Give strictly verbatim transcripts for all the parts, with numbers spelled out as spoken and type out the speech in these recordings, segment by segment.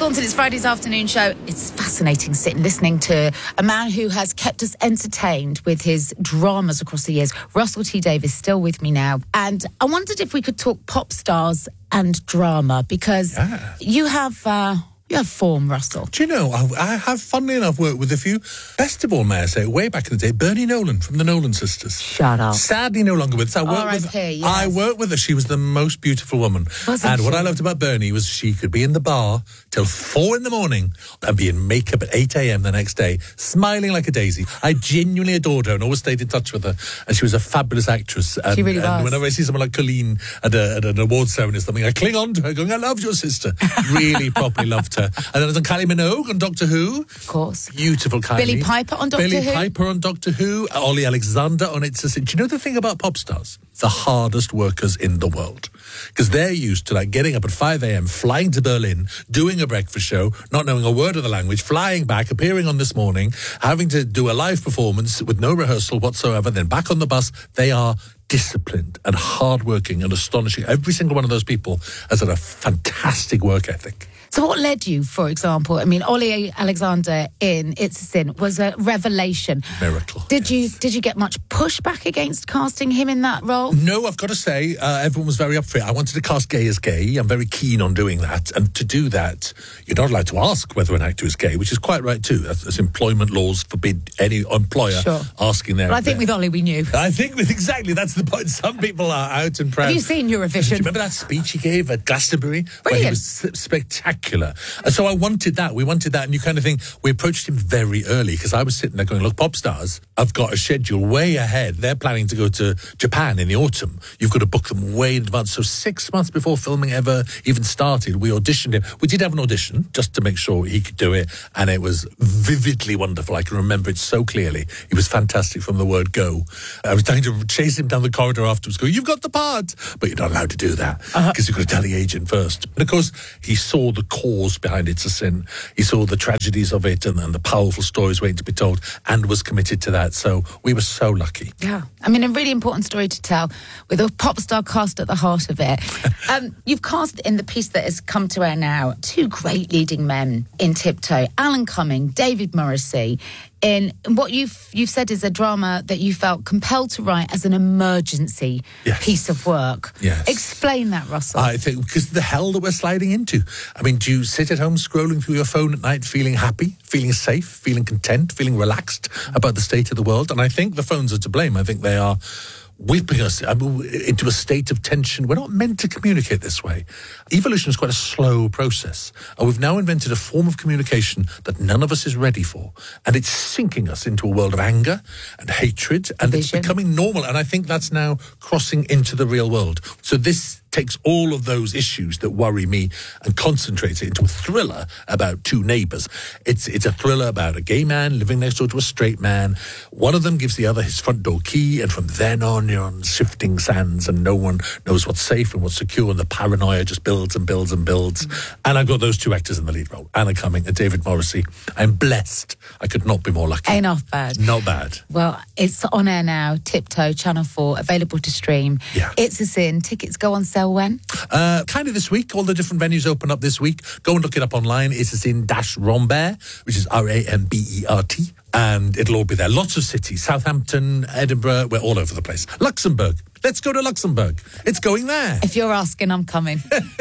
Thornton, it's Friday's afternoon show. It's fascinating sitting listening to a man who has kept us entertained with his dramas across the years. Russell T Davies, still with me now. And I wondered if we could talk pop stars and drama, because yeah. you have... Uh, You have form, Russell. Do you know, I, I have, funnily enough, worked with a few. Best of all, may I say, way back in the day, Bernie Nolan from the Nolan Sisters. Shut up. Sadly no longer with us. I worked R I P, with, yes. I worked with her. She was the most beautiful woman. Wasn't and she? what I loved about Bernie was she could be in the bar till four in the morning and be in makeup at eight a.m. the next day, smiling like a daisy. I genuinely adored her and always stayed in touch with her. And she was a fabulous actress. And, She really was. And whenever I see someone like Colleen at, a, at an award ceremony or something, I cling on to her going, I love your sister. Really properly loved her. And then I was on Kylie Minogue on Doctor Who. Of course. Beautiful Kylie. Billy Piper on Doctor Billy Who. Piper on Doctor Who. Ollie Alexander on It's a Sin. Do you know the thing about pop stars? The hardest workers in the world. Because they're used to like getting up at five a.m., flying to Berlin, doing a breakfast show, not knowing a word of the language, flying back, appearing on This Morning, having to do a live performance with no rehearsal whatsoever, then back on the bus. They are disciplined and hardworking and astonishing. Every single one of those people has had a fantastic work ethic. So what led you, for example, I mean, Ollie Alexander in It's a Sin was a revelation. Miracle. Did yes. you did you get much pushback against casting him in that role? No, I've got to say, uh, everyone was very up for it. I wanted to cast gay as gay. I'm very keen on doing that. And to do that, you're not allowed to ask whether an actor is gay, which is quite right too. As, as employment laws forbid any employer Sure. asking their... Well, I think their, with Ollie we knew. I think with exactly, that's the point. Some people are out and proud. Have you seen Do you Eurovision? remember that speech he gave at Glastonbury? Brilliant. Where he was spectacular. And so I wanted that. We wanted that. And you kind of think, we approached him very early because I was sitting there going, look, pop stars have got a schedule way ahead. They're planning to go to Japan in the autumn. You've got to book them way in advance. So six months before filming ever even started, we auditioned him. We did have an audition just to make sure he could do it. And it was vividly wonderful. I can remember it so clearly. He was fantastic from the word go. I was trying to chase him down the corridor afterwards, going, you've got the part. But you're not allowed to do that because uh-huh. you've got to tell the agent first. And of course, he saw the cause behind It's a Sin. He saw the tragedies of it and, and the powerful stories waiting to be told and was committed to that. So we were so lucky. Yeah. I mean, a really important story to tell with a pop star cast at the heart of it. um, you've cast in the piece that has come to air now two great leading men in Tiptoe, Alan Cumming, David Morrissey, in what you've you've said is a drama that you felt compelled to write as an emergency yes. piece of work. Yes. Explain that, Russell. I think because the hell that we're sliding into. I mean, do you sit at home scrolling through your phone at night feeling happy, feeling safe, feeling content, feeling relaxed about the state of the world? And I think the phones are to blame. I think they are whipping us into a state of tension. We're not meant to communicate this way. Evolution is quite a slow process. And we've now invented a form of communication that none of us is ready for. And it's sinking us into a world of anger and hatred. And Vision. It's becoming normal. And I think that's now crossing into the real world. So this takes all of those issues that worry me and concentrates it into a thriller about two neighbours. It's it's a thriller about a gay man living next door to a straight man. One of them gives the other his front door key, and from then on you're on shifting sands and no one knows what's safe and what's secure, and the paranoia just builds and builds and builds. Mm. And I've got those two actors in the lead role, Anna Cumming and David Morrissey. I'm blessed. I could not be more lucky. Ain't off bad. Not bad. Well, it's on air now, Tiptoe, Channel four, available to stream. Yeah. It's a Sin. Tickets go on sale when? Uh, kind of this week. All the different venues open up this week. Go and look it up online. It's a Sin dash Rambert, which is R A M B E R T. And it'll all be there. Lots of cities. Southampton, Edinburgh, we're all over the place. Luxembourg. Let's go to Luxembourg. It's going there. If you're asking, I'm coming.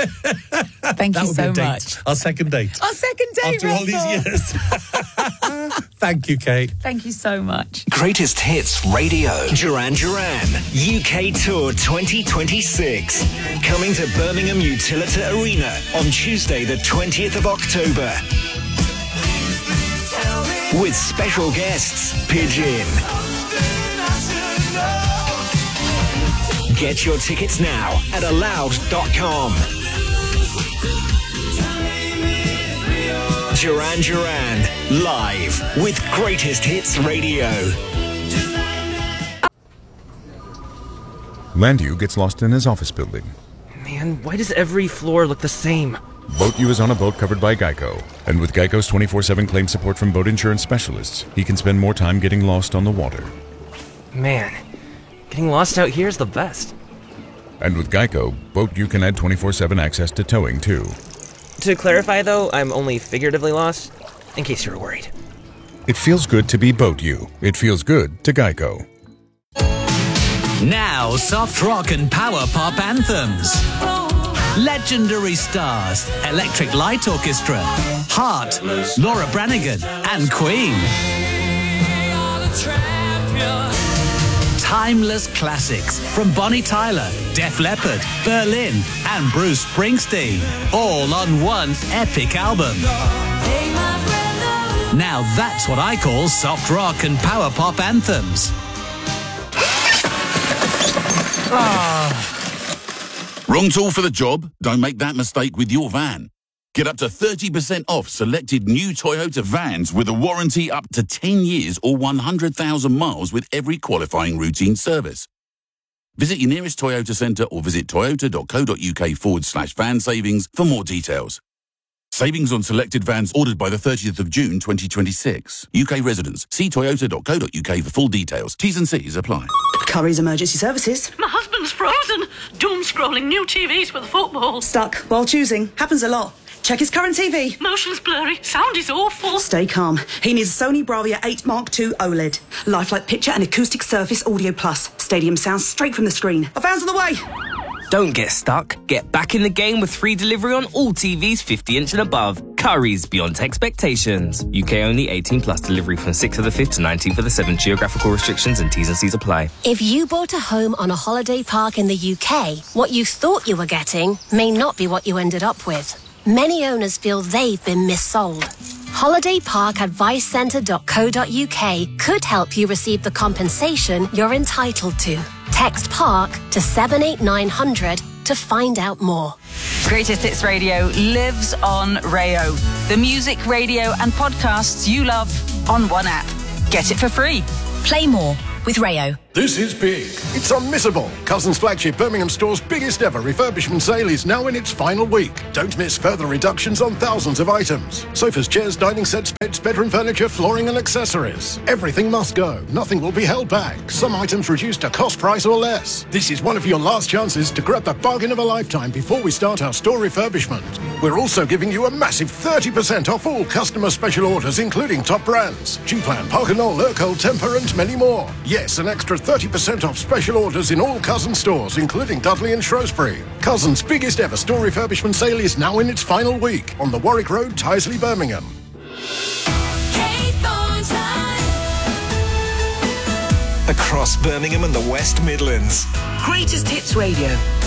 Thank that you would so be a date. much. Our second date. Our second date, After Russell. all these years. Thank you, Kate. Thank you so much. Greatest Hits Radio. Duran Duran. U K Tour twenty twenty-six. Coming to Birmingham Utilita Arena on Tuesday the twentieth of October. With special guests, Pigeon. Get your tickets now at aloud dot com. Duran Duran, live with Greatest Hits Radio. Landu gets lost in his office building. Man, why does every floor look the same? Boat U is on a boat covered by Geico. And with Geico's twenty-four seven claim support from boat insurance specialists, he can spend more time getting lost on the water. Man, getting lost out here is the best. And with Geico, Boat U can add twenty-four seven access to towing, too. To clarify, though, I'm only figuratively lost, in case you were worried. It feels good to be Boat You. It feels good to Geico. Now, soft rock and power pop anthems. Legendary stars, Electric Light Orchestra, Heart, Laura Branigan, and Queen. Timeless classics from Bonnie Tyler, Def Leppard, Berlin, and Bruce Springsteen, all on one epic album. Now that's what I call soft rock and power pop anthems. Ah. Wrong tool for the job? Don't make that mistake with your van. Get up to thirty percent off selected new Toyota vans with a warranty up to ten years or one hundred thousand miles with every qualifying routine service. Visit your nearest Toyota centre or visit toyota.co.uk forward slash van savings for more details. Savings on selected vans ordered by the thirtieth of June twenty twenty-six. U K residents, see toyota.co.uk for full details. T's and C's apply. Curry's Emergency Services. My husband's frozen. Doom scrolling new T Vs for the football. Stuck while choosing. Happens a lot. Check his current T V. Motion's blurry. Sound is awful. Stay calm. He needs a Sony Bravia eight Mark two OLED. Lifelike picture and acoustic surface audio plus. Stadium sound straight from the screen. A van's on the way. Don't get stuck. Get back in the game with free delivery on all T Vs fifty inch and above. Curry's beyond expectations. U K only, eighteen plus. Delivery from sixth of the fifth to nineteenth of the seventh. Geographical restrictions and T's and C's apply. If you bought a home on a holiday park in the U K, what you thought you were getting may not be what you ended up with. Many owners feel they've been missold. holiday park advice centre dot co dot uk could help you receive the compensation you're entitled to. Text PARK to seven eight nine hundred to find out more. Greatest Hits Radio lives on Rayo. The music, radio and podcasts you love on one app. Get it for free. Play more with Rayo. This is big. It's unmissable. Cousins flagship Birmingham store's biggest ever refurbishment sale is now in its final week. Don't miss further reductions on thousands of items. Sofas, chairs, dining sets, beds, bedroom furniture, flooring and accessories. Everything must go. Nothing will be held back. Some items reduced to cost price or less. This is one of your last chances to grab the bargain of a lifetime before we start our store refurbishment. We're also giving you a massive thirty percent off all customer special orders, including top brands. G-Plan, Parker Knoll, Urkel, Temper and many more. Yes, an extra thirty percent off special orders in all Cousins stores, including Dudley and Shrewsbury. Cousins' biggest ever store refurbishment sale is now in its final week on the Warwick Road, Tyseley, Birmingham. Across Birmingham and the West Midlands. Greatest Hits Radio.